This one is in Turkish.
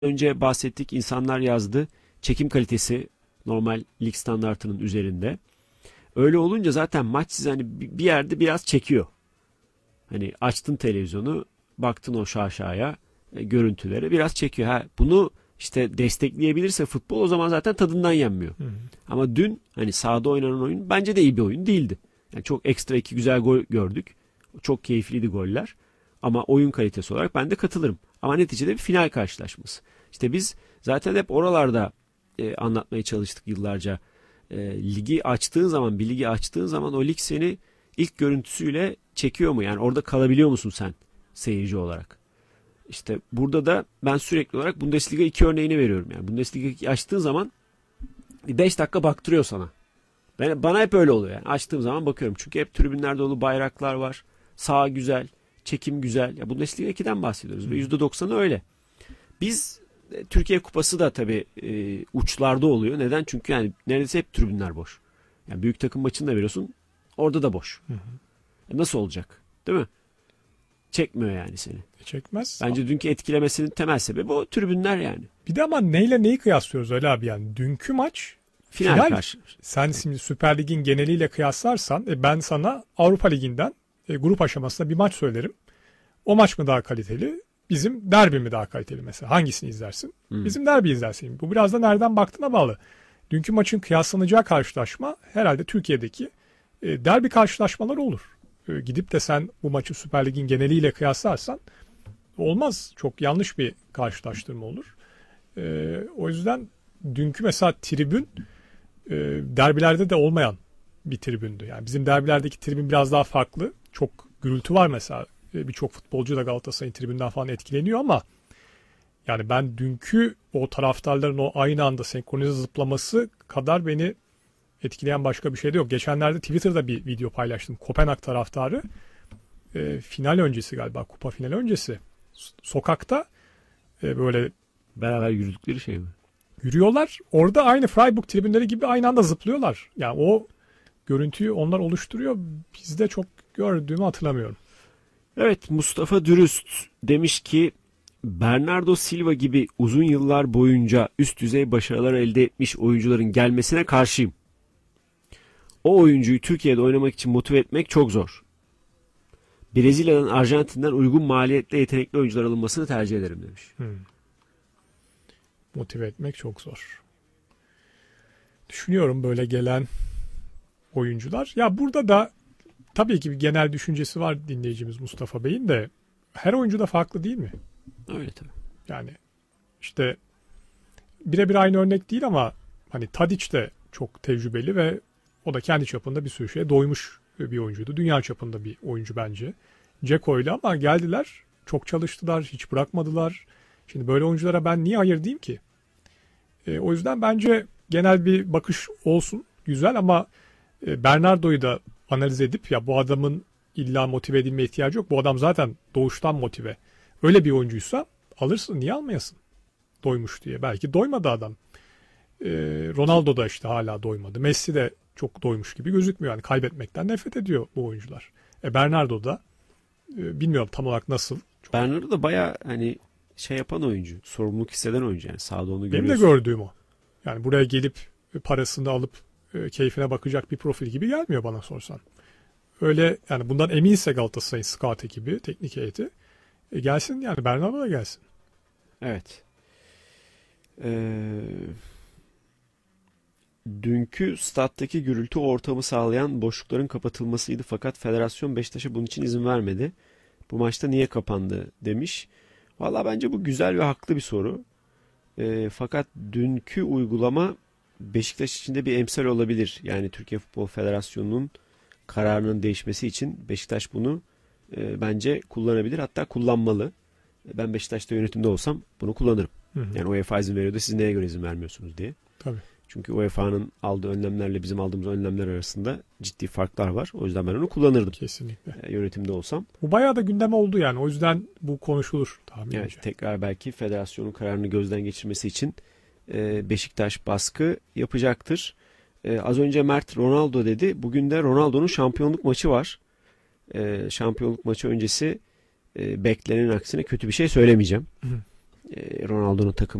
önce bahsettik, insanlar yazdı. Çekim kalitesi normal lig standartının üzerinde. Öyle olunca zaten maç sizi hani bir yerde biraz çekiyor. Hani açtın televizyonu, baktın o şaşaya, görüntülere biraz çekiyor. Ha, bunu işte destekleyebilirse futbol, o zaman zaten tadından yenmiyor. Hı hı. Ama dün hani sahada oynanan oyun bence de iyi bir oyun değildi. Yani çok ekstra iki güzel gol gördük. Çok keyifliydi goller. Ama oyun kalitesi olarak ben de katılırım. Ama neticede bir final karşılaşması. İşte biz zaten hep oralarda anlatmaya çalıştık yıllarca. Ligi açtığın zaman, bir ligi açtığın zaman o lig seni ilk görüntüsüyle çekiyor mu? Yani orada kalabiliyor musun sen seyirci olarak? İşte burada da ben sürekli olarak Bundesliga 2 örneğini veriyorum. Yani Bundesliga açtığın zaman 5 dakika baktırıyor sana. Bana hep öyle oluyor yani. Açtığım zaman bakıyorum. Çünkü hep tribünler dolu, bayraklar var. Saha güzel, çekim güzel. Ya Bundesliga 2'den bahsediyoruz ve %90'ı öyle. Biz Türkiye Kupası da tabii uçlarda oluyor. Neden? Çünkü yani neredeyse hep tribünler boş. Yani büyük takım maçını da veriyorsun. Orada da boş. Hı hı. Nasıl olacak? Değil mi? Çekmiyor yani seni. Çekmez. Bence dünkü etkilemesinin temel sebebi o tribünler yani. Bir de ama neyle neyi kıyaslıyoruz öyle abi yani. Dünkü maç Final karşı. Sen şimdi Süper Lig'in geneliyle kıyaslarsan ben sana Avrupa Ligi'nden grup aşamasında bir maç söylerim. O maç mı daha kaliteli? Bizim derbi mi daha kaliteli mesela? Hangisini izlersin? Bizim derbi izlersin. Bu biraz da nereden baktığına bağlı. Dünkü maçın kıyaslanacağı karşılaşma herhalde Türkiye'deki derbi karşılaşmaları olur. Gidip de sen bu maçı Süper Lig'in geneliyle kıyaslarsan olmaz. Çok yanlış bir karşılaştırma olur. O yüzden dünkü mesela tribün derbilerde de olmayan bir tribündü. Yani bizim derbilerdeki tribün biraz daha farklı. Çok gürültü var mesela. Birçok futbolcu da Galatasaray'ın tribünden falan etkileniyor ama yani ben dünkü o taraftarların o aynı anda senkronize zıplaması kadar beni etkileyen başka bir şey de yok. Geçenlerde Twitter'da bir video paylaştım. Kopenhag taraftarı final öncesi galiba, kupa finali öncesi sokakta böyle Beraber yürüdükleri şey mi? yürüyorlar. Orada aynı Freiburg tribünleri gibi aynı anda zıplıyorlar. Yani o görüntüyü onlar oluşturuyor. Bizde çok gördüğümü hatırlamıyorum. Evet, Mustafa Dürüst demiş ki Bernardo Silva gibi uzun yıllar boyunca üst düzey başarılar elde etmiş oyuncuların gelmesine karşıyım. O oyuncuyu Türkiye'de oynamak için motive etmek çok zor. Brezilya'dan, Arjantin'den uygun maliyetle yetenekli oyuncular alınmasını tercih ederim demiş. Motive etmek çok zor. Düşünüyorum böyle gelen oyuncular. Ya burada da tabii ki bir genel düşüncesi var dinleyicimiz Mustafa Bey'in de. Her oyuncu da farklı değil mi? Öyle tabii. Yani işte birebir aynı örnek değil ama hani Tadic de çok tecrübeli ve o da kendi çapında bir sürü şeye doymuş bir oyuncuydu. Dünya çapında bir oyuncu bence. Dzeko ile ama geldiler, çok çalıştılar, hiç bırakmadılar. Şimdi böyle oyunculara ben niye hayır diyeyim ki? O yüzden bence genel bir bakış olsun, güzel ama Bernardo'yu da analiz edip ya bu adamın illa motive edilmeye ihtiyacı yok. Bu adam zaten doğuştan motive. Öyle bir oyuncuysa alırsın, niye almayasın? Doymuş diye. Belki doymadı adam. Ronaldo da işte hala doymadı. Messi de çok doymuş gibi gözükmüyor. Yani kaybetmekten nefret ediyor bu oyuncular. Bernardo da bilmiyorum tam olarak nasıl. Bernardo da baya hani şey yapan oyuncu. Sorumluluk hisseden oyuncu yani. Sahada onu görüyorsun. Benim de gördüğüm o. Yani buraya gelip parasını da alıp keyfine bakacak bir profil gibi gelmiyor bana sorsan. Öyle yani bundan eminse Galatasaray'ın scout ekibi, teknik heyeti gelsin yani Bernardo da gelsin. Evet. Dünkü stat'taki gürültü ortamı sağlayan boşlukların kapatılmasıydı fakat federasyon Beşiktaş'a bunun için izin vermedi. Bu maçta niye kapandı demiş. Valla bence bu güzel ve haklı bir soru. Fakat dünkü uygulama Beşiktaş için de bir emsal olabilir. Yani Türkiye Futbol Federasyonu'nun kararının değişmesi için Beşiktaş bunu bence kullanabilir. Hatta kullanmalı. Ben Beşiktaş'ta yönetimde olsam bunu kullanırım. Yani UEFA izin veriyordu, siz neye göre izin vermiyorsunuz diye. Tabii. Çünkü UEFA'nın aldığı önlemlerle bizim aldığımız önlemler arasında ciddi farklar var. O yüzden ben onu kullanırdım. Kesinlikle. Yönetimde olsam. Bu bayağı da gündeme oldu yani. O yüzden bu konuşulur tahminimce. Evet, tekrar belki federasyonun kararını gözden geçirmesi için Beşiktaş baskı yapacaktır. Az önce Mert Ronaldo dedi. Bugün de Ronaldo'nun şampiyonluk maçı var. Şampiyonluk maçı öncesi beklenenin aksine kötü bir şey söylemeyeceğim. Ronaldo'nun takımı